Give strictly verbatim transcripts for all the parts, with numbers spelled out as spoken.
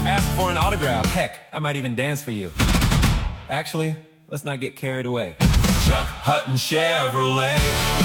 Ask for an autograph. Heck, I might even dance for you. Actually, let's not get carried away. Chuck Hutton Chevrolet.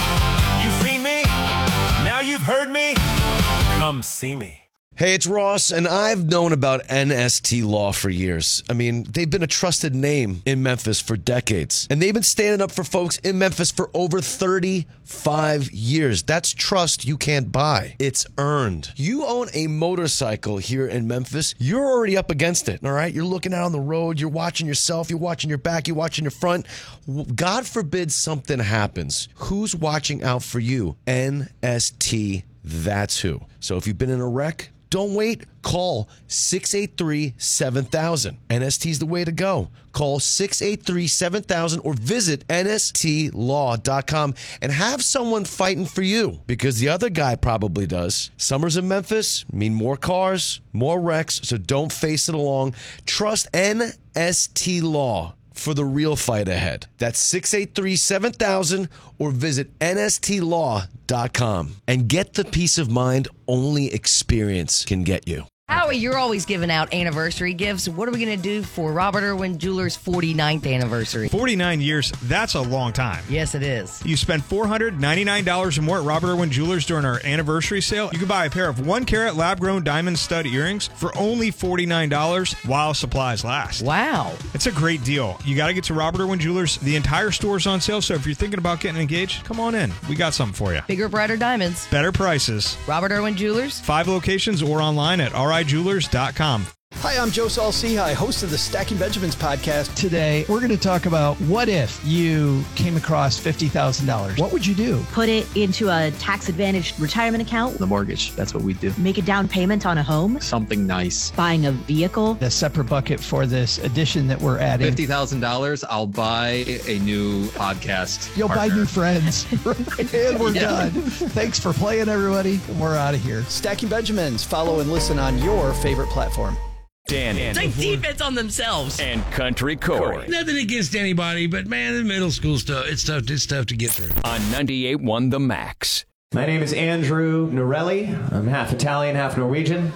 You've seen me, now you've heard me. Come see me. Hey, it's Ross, and I've known about N S T Law for years. I mean, they've been a trusted name in Memphis for decades, and they've been standing up for folks in Memphis for over thirty-five years. That's trust you can't buy. It's earned. You own a motorcycle here in Memphis, you're already up against it, all right? You're looking out on the road, you're watching yourself, you're watching your back, you're watching your front. God forbid something happens. Who's watching out for you? N S T, that's who. So if you've been in a wreck, don't wait. Call six eight three, seven thousand. N S T's the way to go. Call six eight three, seven thousand or visit N S T law dot com and have someone fighting for you, because the other guy probably does. Summers in Memphis mean more cars, more wrecks, so don't face it alone. Trust N S T Law for the real fight ahead. That's six eight three, seven thousand or visit N S T law dot com and get the peace of mind only experience can get you. Howie, you're always giving out anniversary gifts. What are we going to do for Robert Irwin Jewelers' forty-ninth anniversary? forty-nine years, that's a long time. Yes, it is. You spend four hundred ninety-nine dollars or more at Robert Irwin Jewelers during our anniversary sale. You can buy a pair of one-carat lab-grown diamond stud earrings for only forty-nine dollars while supplies last. Wow. It's a great deal. You got to get to Robert Irwin Jewelers. The entire store's on sale, so if you're thinking about getting engaged, come on in. We got something for you. Bigger, brighter diamonds. Better prices. Robert Irwin Jewelers. Five locations or online at R I jewelers dot com. Hi, I'm Joe Saul-Sehy, host of the Stacking Benjamins podcast. Today, we're going to talk about what if you came across fifty thousand dollars. What would you do? Put it into a tax-advantaged retirement account. The mortgage, that's what we do. Make a down payment on a home. Something nice. Buying a vehicle. A separate bucket for this addition that we're adding. fifty thousand dollars, I'll buy a new podcast You'll partner. buy new friends. And we're Yeah. done. Thanks for playing, everybody. We're out of here. Stacking Benjamins. Follow and listen on your favorite platform. Danny. Take defense on themselves. And Country Corey. Nothing against anybody, but man, the middle school stuff, it's tough, it's tough to get through. On ninety-eight point one The Max. My name is Andrew Norelli. I'm half Italian, half Norwegian.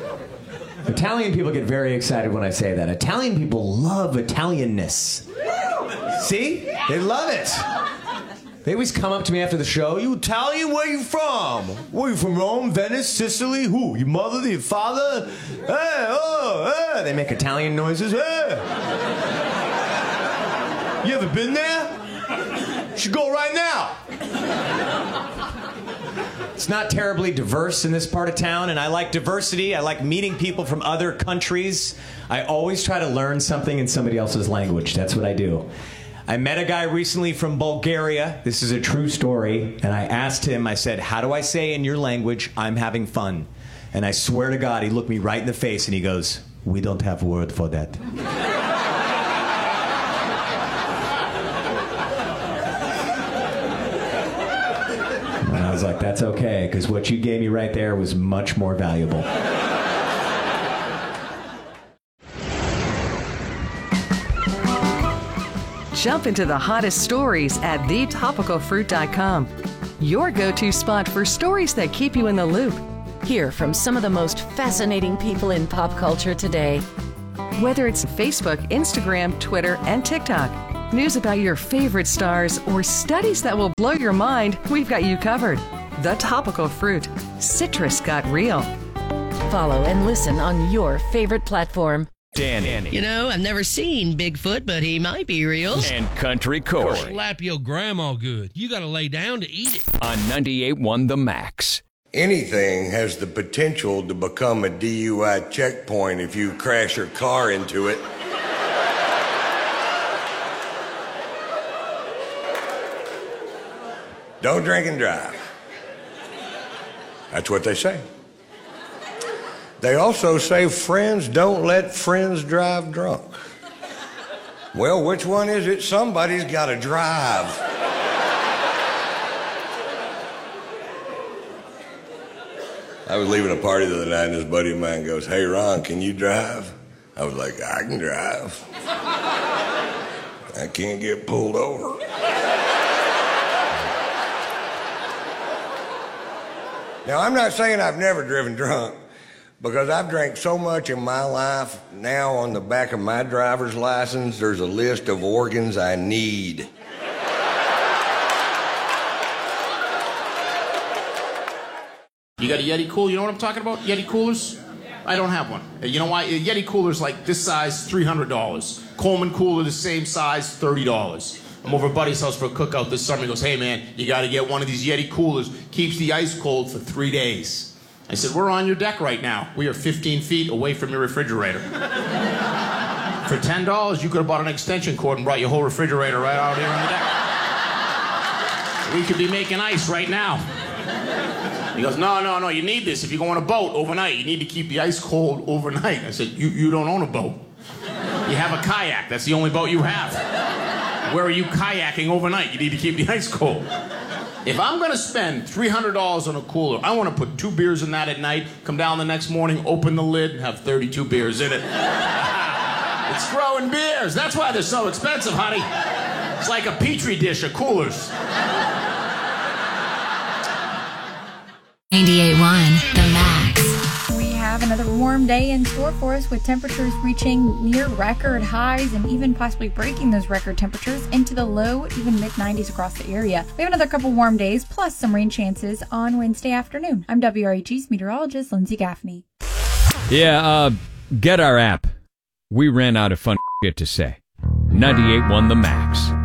Italian people get very excited when I say that. Italian people love Italianness. See? They love it. They always come up to me after the show. You Italian? Where you from? Where you from? Rome, Venice, Sicily? Who? Your mother? Your father? Hey, oh, hey. They make Italian noises. Hey. You ever been there? You should go right now. It's not terribly diverse in this part of town, and I like diversity. I like meeting people from other countries. I always try to learn something in somebody else's language. That's what I do. I met a guy recently from Bulgaria. This is a true story. And I asked him, I said, how do I say in your language, I'm having fun? And I swear to God, he looked me right in the face and he goes, we don't have a word for that. And I was like, that's okay, because what you gave me right there was much more valuable. Jump into the hottest stories at the topical fruit dot com. Your go-to spot for stories that keep you in the loop. Hear from some of the most fascinating people in pop culture today. Whether it's Facebook, Instagram, Twitter, and TikTok, news about your favorite stars, or studies that will blow your mind, we've got you covered. The Topical Fruit. Citrus got real. Follow and listen on your favorite platform. Danny. You know, I've never seen Bigfoot, but he might be real. And Country Corey. Slap your grandma good. You got to lay down to eat it. On ninety-eight point one The Max. Anything has the potential to become a D U I checkpoint if you crash your car into it. Don't drink and drive. That's what they say. They also say friends don't let friends drive drunk. Well, which one is it? Somebody's got to drive. I was leaving a party the other night and this buddy of mine goes, hey, Ron, can you drive? I was like, I can drive. I can't get pulled over. Now, I'm not saying I've never driven drunk, Because I've drank so much in my life, now on the back of my driver's license, there's a list of organs I need. You got a Yeti cooler? You know what I'm talking about? Yeti coolers? I don't have one. You know why? A Yeti cooler's like this size, three hundred dollars. Coleman cooler, the same size, thirty dollars. I'm over at Buddy's house for a cookout this summer. He goes, hey man, you got to get one of these Yeti coolers. Keeps the ice cold for three days. I said, we're on your deck right now. We are fifteen feet away from your refrigerator. For ten dollars, you could have bought an extension cord and brought your whole refrigerator right out here on the deck. We could be making ice right now. He goes, no, no, no, you need this. If you go on a boat overnight, you need to keep the ice cold overnight. I said, you, you don't own a boat. You have a kayak. That's the only boat you have. Where are you kayaking overnight? You need to keep the ice cold. If I'm going to spend three hundred dollars on a cooler, I want to put two beers in that at night, come down the next morning, open the lid, and have thirty-two beers in it. It's growing beers. That's why they're so expensive, honey. It's like a petri dish of coolers. ninety-eight point one The Max. We have another warm day in store for us with temperatures reaching near record highs and even possibly breaking those record temperatures into the low, even mid nineties across the area. We have another couple warm days plus some rain chances on Wednesday afternoon. I'm W R H E's meteorologist Lindsay Gaffney. Yeah, uh, get our app. We ran out of fun shit to say. ninety-eight point one The Max.